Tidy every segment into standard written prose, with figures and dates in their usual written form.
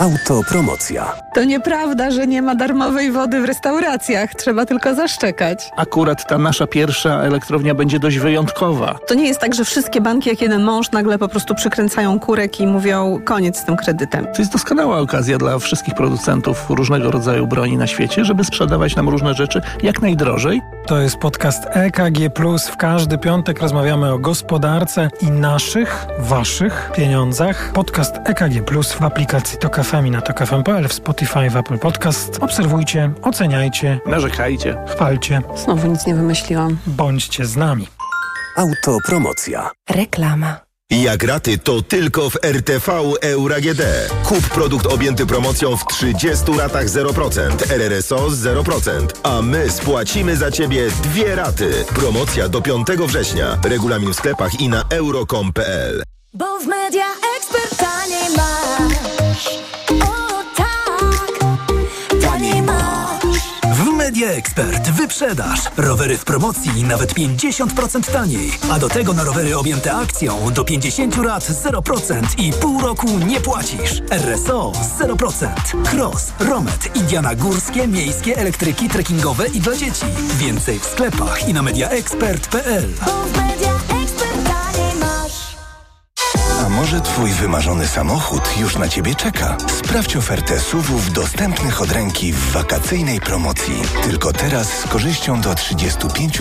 Autopromocja. To nieprawda, że nie ma darmowej wody w restauracjach. Trzeba tylko zaszczekać. Akurat ta nasza pierwsza elektrownia będzie dość wyjątkowa. To nie jest tak, że wszystkie banki jak jeden mąż nagle po prostu przykręcają kurek i mówią koniec z tym kredytem. To jest doskonała okazja dla wszystkich producentów różnego rodzaju broni na świecie, żeby sprzedawać nam różne rzeczy jak najdrożej. To jest podcast EKG+. W każdy piątek rozmawiamy o gospodarce i naszych, waszych pieniądzach. Podcast EKG+, w aplikacji Tok FM i na tokfm.pl, w Spotify, w Apple Podcast. Obserwujcie, oceniajcie, Narzekajcie. chwalcie. Znowu nic nie wymyśliłam. Bądźcie z nami. Autopromocja. Reklama. Jak raty, to tylko w RTV Euro AGD. Kup produkt objęty promocją w 30 ratach 0%, RRSO 0%, a my spłacimy za Ciebie 2 raty. Promocja do 5 września. Regulamin w sklepach i na euro.com.pl. Bo w Media Expert taniej masz. O tak, taniej masz. W Media Expert wyprzedaż. Rowery w promocji nawet 50% taniej. A do tego na rowery objęte akcją do 50 rat 0% i pół roku nie płacisz. RSO 0%. Cross, Romet, Indiana górskie, miejskie, elektryki, trekkingowe i dla dzieci. Więcej w sklepach i na mediaexpert.pl. Bo w Media Expert taniej masz. A może Twój wymarzony samochód już na Ciebie czeka? Sprawdź ofertę SUV-ów dostępnych od ręki w wakacyjnej promocji. Tylko teraz z korzyścią do 35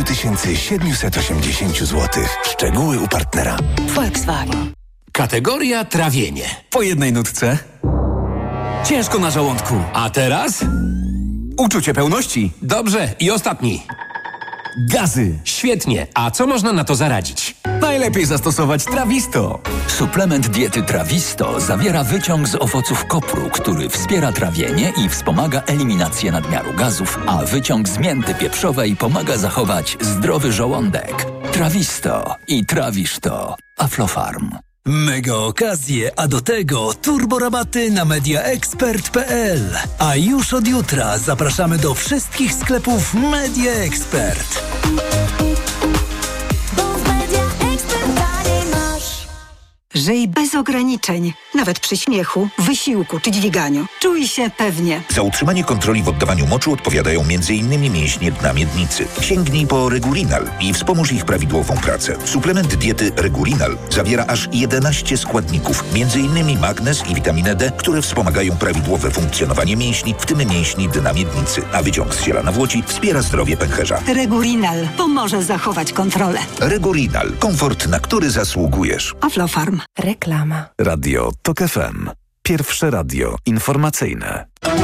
780 zł. Szczegóły u partnera. Volkswagen. Kategoria trawienie. Po jednej nutce. Ciężko na żołądku. A teraz? Uczucie pełności. Dobrze, i ostatni. Gazy. Świetnie. A co można na to zaradzić? Najlepiej zastosować Trawisto. Suplement diety Trawisto zawiera wyciąg z owoców kopru, który wspiera trawienie i wspomaga eliminację nadmiaru gazów, a wyciąg z mięty pieprzowej pomaga zachować zdrowy żołądek. Trawisto i trawisz to. Aflofarm. Mega okazje, a do tego turborabaty na mediaexpert.pl. A już od jutra zapraszamy do wszystkich sklepów Media Expert. Bo w Media Expert taniej masz. Żyj bez ograniczeń, nawet przy śmiechu, wysiłku czy dźwiganiu. Czuj się pewnie. Za utrzymanie kontroli w oddawaniu moczu odpowiadają m.in. mięśnie dna miednicy. Sięgnij po Regurinal i wspomóż ich prawidłową pracę. Suplement diety Regurinal zawiera aż 11 składników, m.in. magnez i witaminę D, które wspomagają prawidłowe funkcjonowanie mięśni, w tym mięśni dna miednicy. A wyciąg z ziela nawłoci wspiera zdrowie pęcherza. Regurinal pomoże zachować kontrolę. Regurinal. Komfort, na który zasługujesz. Aflofarm. Reklama. Radio Tok FM. Pierwsze radio informacyjne.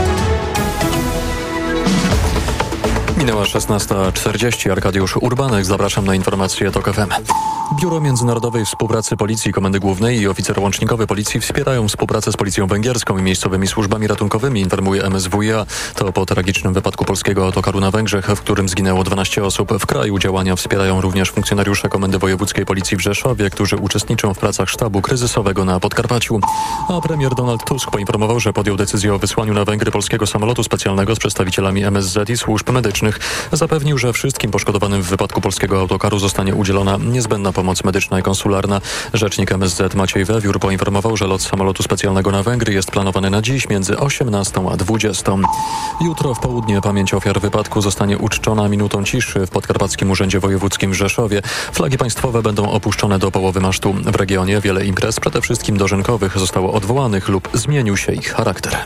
Minęła 16:40. Arkadiusz Urbanek. Zapraszam na informacje Tok FM. Biuro Międzynarodowej Współpracy Policji, Komendy Głównej i oficer łącznikowy Policji wspierają współpracę z Policją Węgierską i miejscowymi służbami ratunkowymi, informuje MSWiA. To po tragicznym wypadku polskiego autokaru na Węgrzech, w którym zginęło 12 osób. W kraju działania wspierają również funkcjonariusze Komendy Wojewódzkiej Policji w Rzeszowie, którzy uczestniczą w pracach sztabu kryzysowego na Podkarpaciu. A premier Donald Tusk poinformował, że podjął decyzję o wysłaniu na Węgry polskiego samolotu specjalnego z przedstawicielami MSZ i służb medycznych. Zapewnił, że wszystkim poszkodowanym w wypadku polskiego autokaru zostanie udzielona niezbędna pomoc medyczna i konsularna. Rzecznik MSZ Maciej Wewiór poinformował, że lot samolotu specjalnego na Węgry jest planowany na dziś między 18 a 20. Jutro w południe pamięć ofiar wypadku zostanie uczczona minutą ciszy w Podkarpackim Urzędzie Wojewódzkim w Rzeszowie. Flagi państwowe będą opuszczone do połowy masztu. W regionie wiele imprez, przede wszystkim dożynkowych, zostało odwołanych lub zmienił się ich charakter.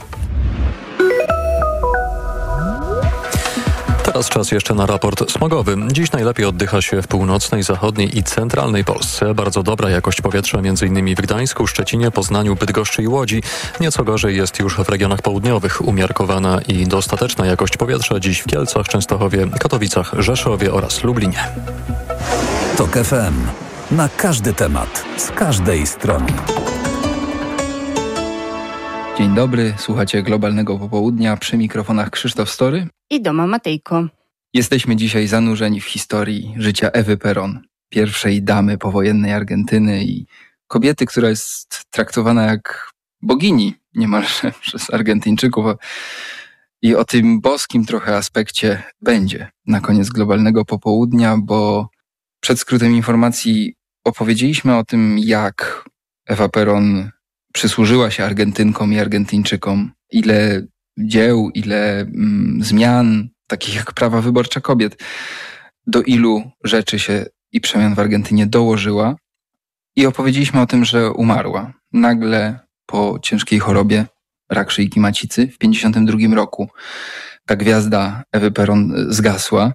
Teraz czas jeszcze na raport smogowy. Dziś najlepiej oddycha się w północnej, zachodniej i centralnej Polsce. Bardzo dobra jakość powietrza m.in. w Gdańsku, Szczecinie, Poznaniu, Bydgoszczy i Łodzi. Nieco gorzej jest już w regionach południowych. Umiarkowana i dostateczna jakość powietrza dziś w Kielcach, Częstochowie, Katowicach, Rzeszowie oraz Lublinie. Tok FM. Na każdy temat, z każdej strony. Dzień dobry, słuchacie Globalnego Popołudnia, przy mikrofonach Krzysztof Story i Doma Matejko. Jesteśmy dzisiaj zanurzeni w historii życia Ewy Peron, pierwszej damy powojennej Argentyny i kobiety, która jest traktowana jak bogini niemalże przez Argentyńczyków. I o tym boskim trochę aspekcie będzie na koniec Globalnego Popołudnia, bo przed skrótem informacji opowiedzieliśmy o tym, jak Ewa Peron przysłużyła się Argentynkom i Argentyńczykom, ile dzieł, ile zmian, takich jak prawa wyborcze kobiet, do ilu rzeczy się i przemian w Argentynie dołożyła. I opowiedzieliśmy o tym, że umarła. Nagle po ciężkiej chorobie, rak szyjki macicy, w 1952 roku ta gwiazda Ewy Perón zgasła,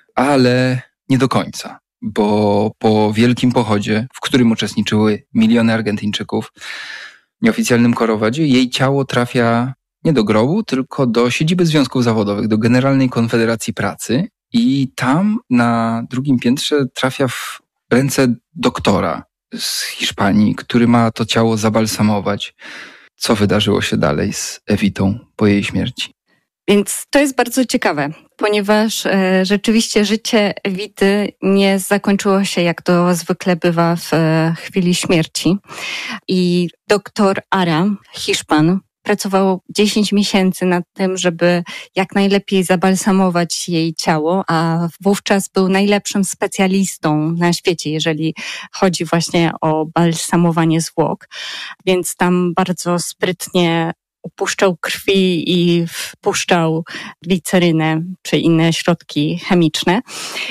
ale nie do końca, bo po wielkim pochodzie, w którym uczestniczyły miliony Argentyńczyków, nieoficjalnym korowadzie, jej ciało trafia nie do grobu, tylko do siedziby związków zawodowych, do Generalnej Konfederacji Pracy i tam na drugim piętrze trafia w ręce doktora z Hiszpanii, który ma to ciało zabalsamować. Co wydarzyło się dalej z Ewitą po jej śmierci? Więc to jest bardzo ciekawe, ponieważ rzeczywiście życie Ewity nie zakończyło się, jak to zwykle bywa, w chwili śmierci. I doktor Ara, Hiszpan, pracował 10 miesięcy nad tym, żeby jak najlepiej zabalsamować jej ciało, a wówczas był najlepszym specjalistą na świecie, jeżeli chodzi właśnie o balsamowanie zwłok. Więc tam bardzo sprytnie upuszczał krwi i wpuszczał glicerynę czy inne środki chemiczne.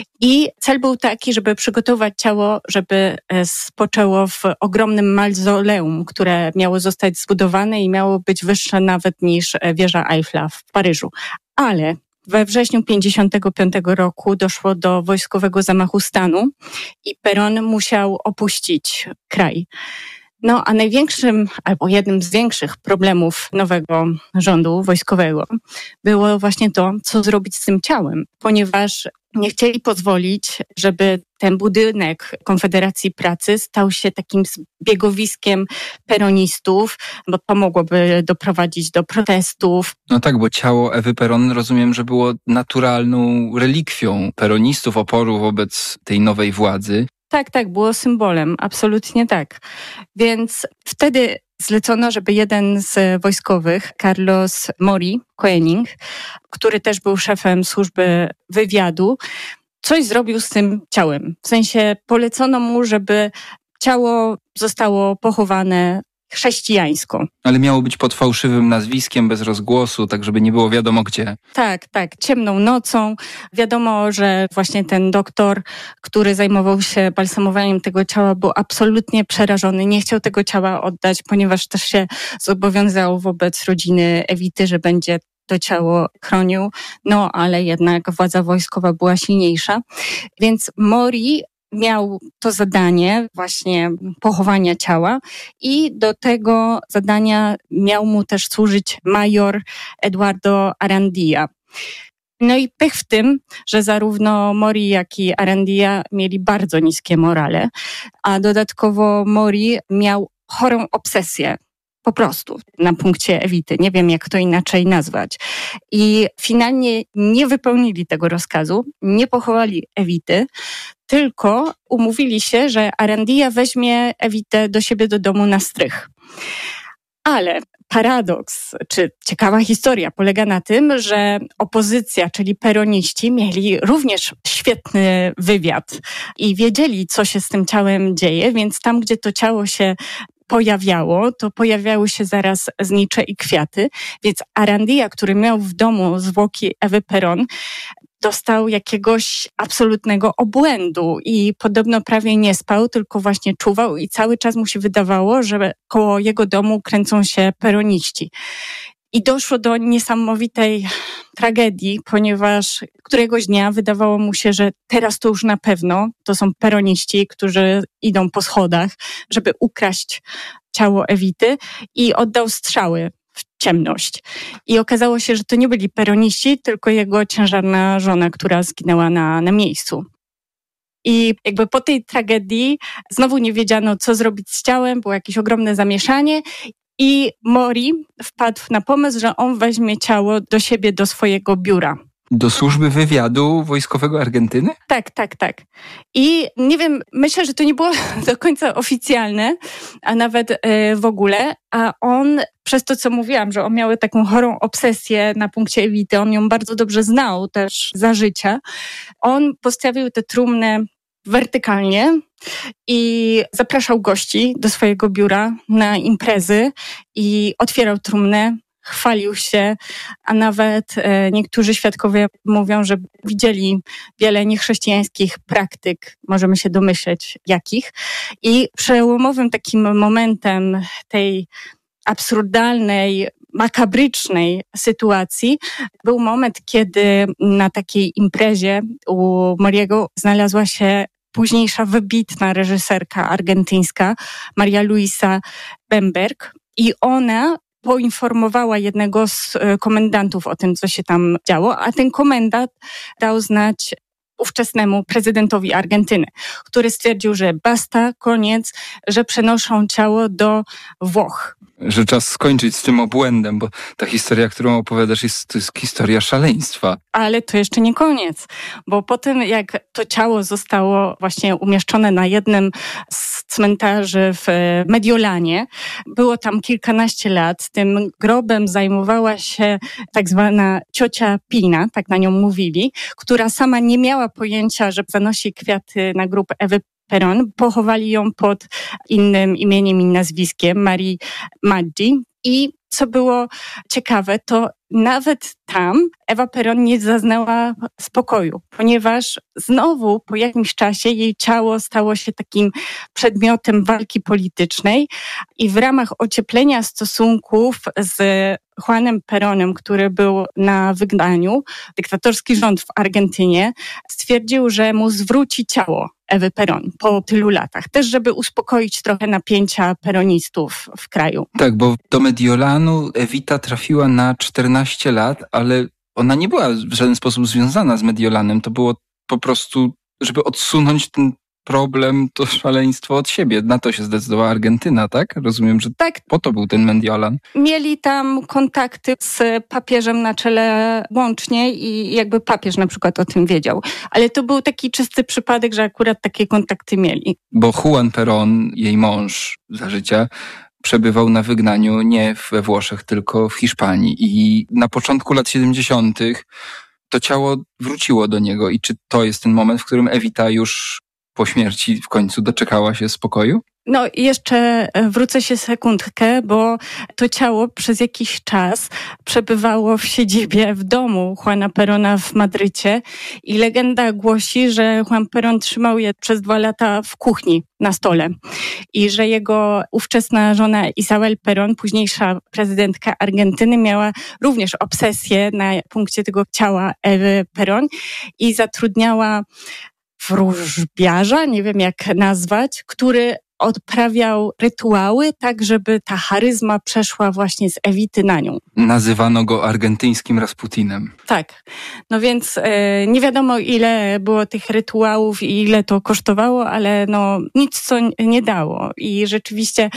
I cel był taki, żeby przygotować ciało, żeby spoczęło w ogromnym mauzoleum, które miało zostać zbudowane i miało być wyższe nawet niż wieża Eiffla w Paryżu. Ale we wrześniu 1955 roku doszło do wojskowego zamachu stanu i Perón musiał opuścić kraj. No, a największym, albo jednym z większych problemów nowego rządu wojskowego było właśnie to, co zrobić z tym ciałem, ponieważ nie chcieli pozwolić, żeby ten budynek Konfederacji Pracy stał się takim zbiegowiskiem peronistów, bo to mogłoby doprowadzić do protestów. No tak, bo ciało Ewy Perón, rozumiem, że było naturalną relikwią peronistów, oporu wobec tej nowej władzy. Tak, było symbolem, absolutnie tak. Więc wtedy zlecono, żeby jeden z wojskowych, Carlos Mori Koenig, który też był szefem służby wywiadu, coś zrobił z tym ciałem. W sensie polecono mu, żeby ciało zostało pochowane chrześcijańsko. Ale miało być pod fałszywym nazwiskiem, bez rozgłosu, tak żeby nie było wiadomo gdzie. Tak, ciemną nocą. Wiadomo, że właśnie ten doktor, który zajmował się balsamowaniem tego ciała, był absolutnie przerażony. Nie chciał tego ciała oddać, ponieważ też się zobowiązał wobec rodziny Ewity, że będzie to ciało chronił. No, ale jednak władza wojskowa była silniejsza. Więc Mori miał to zadanie właśnie pochowania ciała i do tego zadania miał mu też służyć major Eduardo Arandia. No i pech w tym, że zarówno Mori, jak i Arandia mieli bardzo niskie morale, a dodatkowo Mori miał chorą obsesję. Po prostu, na punkcie Ewity. Nie wiem, jak to inaczej nazwać. I finalnie nie wypełnili tego rozkazu, nie pochowali Ewity, tylko umówili się, że Arandia weźmie Ewitę do siebie do domu na strych. Ale paradoks, czy ciekawa historia polega na tym, że opozycja, czyli peroniści, mieli również świetny wywiad i wiedzieli, co się z tym ciałem dzieje, więc tam, gdzie to ciało się pojawiało, to pojawiały się zaraz znicze i kwiaty, więc Arandia, który miał w domu zwłoki Ewy Perón, dostał jakiegoś absolutnego obłędu i podobno prawie nie spał, tylko właśnie czuwał i cały czas mu się wydawało, że koło jego domu kręcą się peroniści. I doszło do niesamowitej tragedii, ponieważ któregoś dnia wydawało mu się, że teraz to już na pewno to są peroniści, którzy idą po schodach, żeby ukraść ciało Ewity i oddał strzały w ciemność. I okazało się, że to nie byli peroniści, tylko jego ciężarna żona, która zginęła na miejscu. I jakby po tej tragedii znowu nie wiedziano, co zrobić z ciałem, było jakieś ogromne zamieszanie i Mori wpadł na pomysł, że on weźmie ciało do siebie, do swojego biura. Do służby wywiadu wojskowego Argentyny? Tak. I nie wiem, myślę, że to nie było do końca oficjalne, a nawet w ogóle, a on, przez to co mówiłam, że on miał taką chorą obsesję na punkcie Ewity, on ją bardzo dobrze znał też za życia, on postawił tę trumnę wertykalnie i zapraszał gości do swojego biura na imprezy i otwierał trumnę, chwalił się, a nawet niektórzy świadkowie mówią, że widzieli wiele niechrześcijańskich praktyk, możemy się domyśleć jakich. I przełomowym takim momentem tej absurdalnej, makabrycznej sytuacji był moment, kiedy na takiej imprezie u Mariego znalazła się późniejsza wybitna reżyserka argentyńska, Maria Luisa Bemberg, i ona poinformowała jednego z komendantów o tym, co się tam działo, a ten komendant dał znać ówczesnemu prezydentowi Argentyny, który stwierdził, że basta, koniec, że przenoszą ciało do Włoch. Że czas skończyć z tym obłędem, bo ta historia, którą opowiadasz, to jest historia szaleństwa. Ale to jeszcze nie koniec, bo po tym, jak to ciało zostało właśnie umieszczone na jednym z cmentarzy w Mediolanie, było tam kilkanaście lat, tym grobem zajmowała się tak zwana ciocia Pina, tak na nią mówili, która sama nie miała pojęcia, że zanosi kwiaty na grób Ewy Perón. Pochowali ją pod innym imieniem i nazwiskiem, Marii Maggi. I co było ciekawe, to nawet tam Ewa Perón nie zaznała spokoju, ponieważ znowu po jakimś czasie jej ciało stało się takim przedmiotem walki politycznej i w ramach ocieplenia stosunków z Juanem Perónem, który był na wygnaniu, dyktatorski rząd w Argentynie stwierdził, że mu zwróci ciało Ewy Perón po tylu latach. Też, żeby uspokoić trochę napięcia peronistów w kraju. Tak, bo do Mediolanu Evita trafiła na 14 lat, ale ona nie była w żaden sposób związana z Mediolanem. To było po prostu, żeby odsunąć ten problem, to szaleństwo od siebie. Na to się zdecydowała Argentyna, tak? Rozumiem, że tak. Po to był ten Mediolan. Mieli tam kontakty z papieżem na czele łącznie i jakby papież na przykład o tym wiedział. Ale to był taki czysty przypadek, że akurat takie kontakty mieli. Bo Juan Perón, jej mąż za życia, przebywał na wygnaniu nie we Włoszech, tylko w Hiszpanii. I na początku lat 70. to ciało wróciło do niego. I czy to jest ten moment, w którym Evita już po śmierci w końcu doczekała się spokoju? No i jeszcze wrócę się sekundkę, bo to ciało przez jakiś czas przebywało w siedzibie w domu Juana Perona w Madrycie i legenda głosi, że Juan Perón trzymał je przez 2 lata w kuchni na stole i że jego ówczesna żona Isabel Perón, późniejsza prezydentka Argentyny, miała również obsesję na punkcie tego ciała Ewy Perón i zatrudniała wróżbiarza, nie wiem jak nazwać, który odprawiał rytuały tak, żeby ta charyzma przeszła właśnie z Ewity na nią. Nazywano go argentyńskim Rasputinem. Tak. No więc nie wiadomo ile było tych rytuałów i ile to kosztowało, ale no nic co nie dało. I rzeczywiście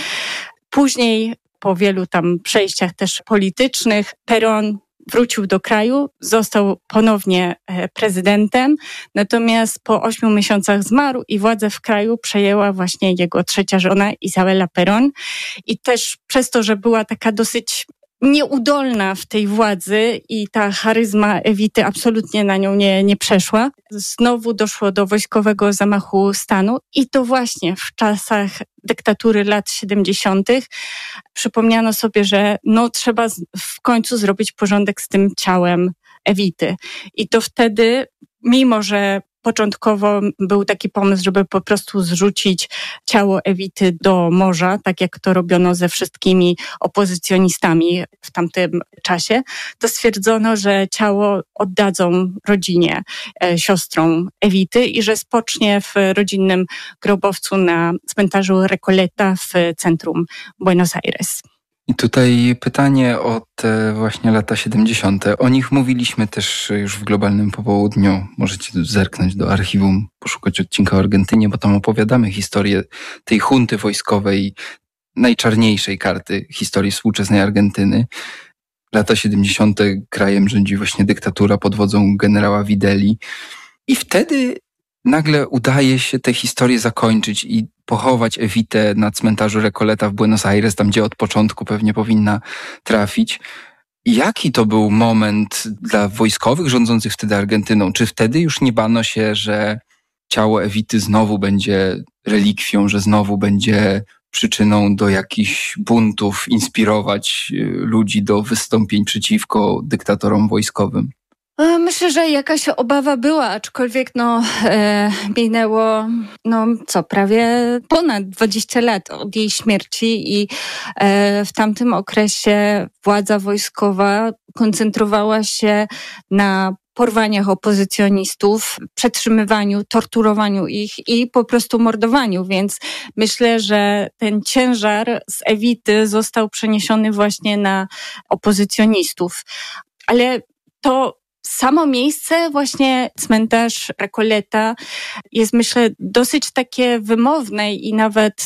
później po wielu tam przejściach też politycznych Perón wrócił do kraju, został ponownie prezydentem, natomiast po 8 miesiącach zmarł i władzę w kraju przejęła właśnie jego trzecia żona Isabela Perón i też przez to, że była taka dosyć nieudolna w tej władzy i ta charyzma Ewity absolutnie na nią nie przeszła. Znowu doszło do wojskowego zamachu stanu i to właśnie w czasach dyktatury lat 70. przypomniano sobie, że no trzeba w końcu zrobić porządek z tym ciałem Ewity. I to wtedy, mimo że początkowo był taki pomysł, żeby po prostu zrzucić ciało Ewity do morza, tak jak to robiono ze wszystkimi opozycjonistami w tamtym czasie, to stwierdzono, że ciało oddadzą rodzinie, siostrom Ewity i że spocznie w rodzinnym grobowcu na cmentarzu Recoleta w centrum Buenos Aires. I tutaj pytanie o te właśnie lata 70. O nich mówiliśmy też już w Globalnym Popołudniu. Możecie zerknąć do archiwum, poszukać odcinka o Argentynie, bo tam opowiadamy historię tej junty wojskowej, najczarniejszej karty historii współczesnej Argentyny. Lata 70. krajem rządzi właśnie dyktatura pod wodzą generała Videli. I wtedy nagle udaje się tę historię zakończyć i pochować Ewitę na cmentarzu Recoleta w Buenos Aires, tam gdzie od początku pewnie powinna trafić. Jaki to był moment dla wojskowych rządzących wtedy Argentyną? Czy wtedy już nie bano się, że ciało Ewity znowu będzie relikwią, że znowu będzie przyczyną do jakichś buntów, inspirować ludzi do wystąpień przeciwko dyktatorom wojskowym? Myślę, że jakaś obawa była, aczkolwiek minęło prawie ponad 20 lat od jej śmierci i w tamtym okresie władza wojskowa koncentrowała się na porwaniach opozycjonistów, przetrzymywaniu, torturowaniu ich i po prostu mordowaniu, więc myślę, że ten ciężar z Ewity został przeniesiony właśnie na opozycjonistów. Ale to samo miejsce, właśnie cmentarz Recoleta, jest, myślę, dosyć takie wymowne i nawet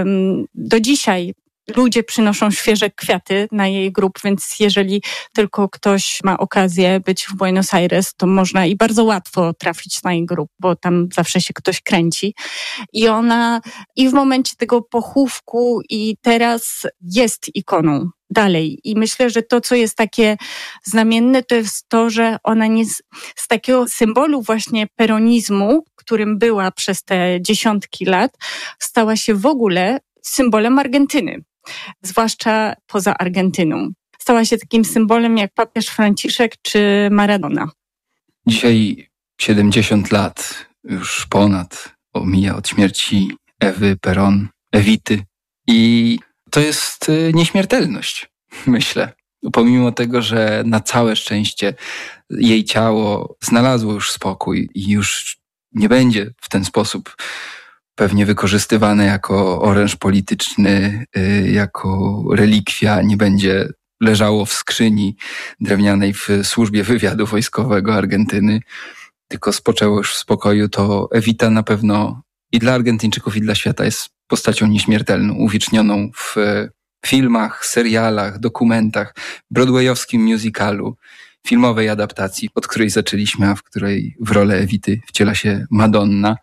do dzisiaj ludzie przynoszą świeże kwiaty na jej grób, więc jeżeli tylko ktoś ma okazję być w Buenos Aires, to można i bardzo łatwo trafić na jej grób, bo tam zawsze się ktoś kręci. I ona i w momencie tego pochówku i teraz jest ikoną dalej. I myślę, że to, co jest takie znamienne, to jest to, że ona nie z takiego symbolu właśnie peronizmu, którym była przez te dziesiątki lat, stała się w ogóle symbolem Argentyny, zwłaszcza poza Argentyną. Stała się takim symbolem jak papież Franciszek czy Maradona. Dzisiaj 70 lat, już ponad, mija od śmierci Ewy Perón, Ewity. I to jest nieśmiertelność, myślę. Pomimo tego, że na całe szczęście jej ciało znalazło już spokój i już nie będzie w ten sposób pewnie wykorzystywane jako oręż polityczny, jako relikwia, nie będzie leżało w skrzyni drewnianej w służbie wywiadu wojskowego Argentyny, tylko spoczęło już w spokoju, to Ewita na pewno i dla Argentyńczyków, i dla świata jest postacią nieśmiertelną, uwiecznioną w filmach, serialach, dokumentach, broadwayowskim musicalu, filmowej adaptacji, od której zaczęliśmy, a w której w rolę Ewity wciela się Madonna.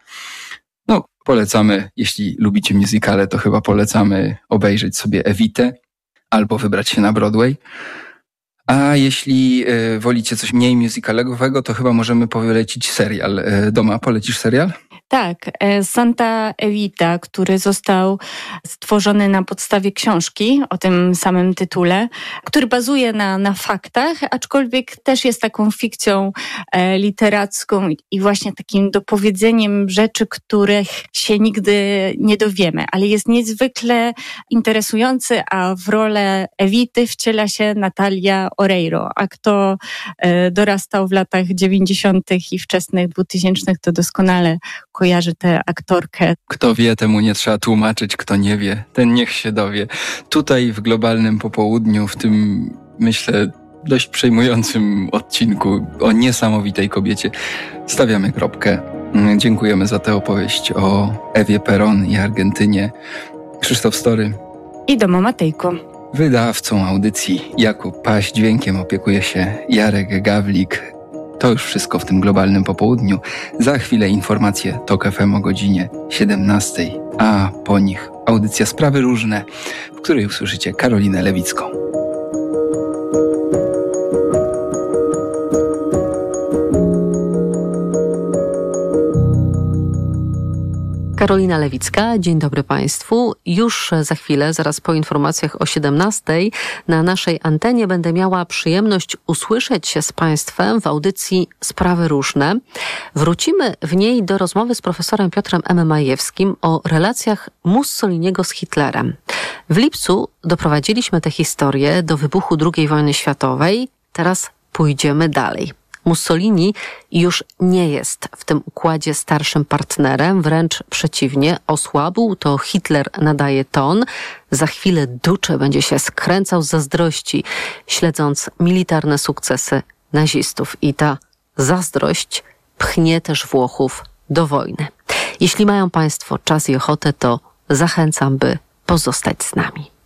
Polecamy, jeśli lubicie musicale, to chyba polecamy obejrzeć sobie Ewitę albo wybrać się na Broadway. A jeśli wolicie coś mniej musicalowego, to chyba możemy polecić serial. Doma, polecisz serial? Tak, Santa Evita, który został stworzony na podstawie książki o tym samym tytule, który bazuje na faktach, aczkolwiek też jest taką fikcją literacką i właśnie takim dopowiedzeniem rzeczy, których się nigdy nie dowiemy, ale jest niezwykle interesujący, a w rolę Evity wciela się Natalia Oreiro, a kto dorastał w latach 90. i wczesnych 2000, to doskonale kojarzy tę aktorkę. Kto wie, temu nie trzeba tłumaczyć, kto nie wie, ten niech się dowie. Tutaj w globalnym popołudniu, w tym, myślę, dość przejmującym odcinku o niesamowitej kobiecie, stawiamy kropkę. Dziękujemy za tę opowieść o Ewie Perón i Argentynie. Krzysztof Story i Doma Matejko. Wydawcą audycji Jakub Paś, dźwiękiem opiekuje się Jarek Gawlik. To już wszystko w tym globalnym popołudniu. Za chwilę informacje TOK FM o godzinie 17, a po nich audycja Sprawy Różne, w której usłyszycie Karolinę Lewicką. Karolina Lewicka, dzień dobry Państwu. Już za chwilę, zaraz po informacjach o 17, na naszej antenie będę miała przyjemność usłyszeć się z Państwem w audycji Sprawy Różne. Wrócimy w niej do rozmowy z profesorem Piotrem M. Majewskim o relacjach Mussoliniego z Hitlerem. W lipcu doprowadziliśmy tę historię do wybuchu II wojny światowej. Teraz pójdziemy dalej. Mussolini już nie jest w tym układzie starszym partnerem, wręcz przeciwnie, osłabł, to Hitler nadaje ton. Za chwilę Duce będzie się skręcał z zazdrości, śledząc militarne sukcesy nazistów. I ta zazdrość pchnie też Włochów do wojny. Jeśli mają Państwo czas i ochotę, to zachęcam, by pozostać z nami.